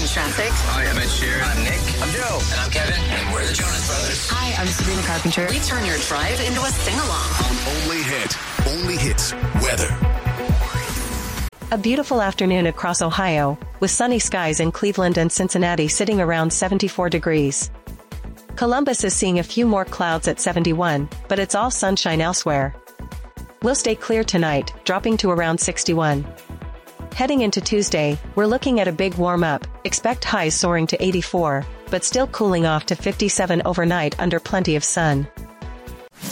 traffic. Hi, I'm Ed Sheeran. I'm Nick. I'm Joe. And I'm Kevin. And we're the Jonas Brothers. Hi, I'm Sabrina Carpenter. We turn your drive into a sing-along. On Only Hits weather. A beautiful afternoon across Ohio, with sunny skies in Cleveland and Cincinnati sitting around 74 degrees. Columbus is seeing a few more clouds at 71, but it's all sunshine elsewhere. We'll stay clear tonight, dropping to around 61. Heading into Tuesday, we're looking at a big warm-up, expect highs soaring to 84, but still cooling off to 57 overnight under plenty of sun.